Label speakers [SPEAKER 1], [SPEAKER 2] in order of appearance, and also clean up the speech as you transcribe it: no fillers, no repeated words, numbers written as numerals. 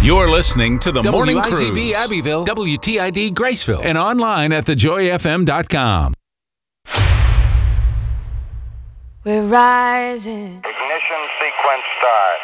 [SPEAKER 1] You're listening to the Morning
[SPEAKER 2] WIZB
[SPEAKER 1] Cruise.
[SPEAKER 2] Abbeville, WTID Graceville.
[SPEAKER 1] And online at thejoyfm.com.
[SPEAKER 3] We're rising.
[SPEAKER 4] Ignition sequence start.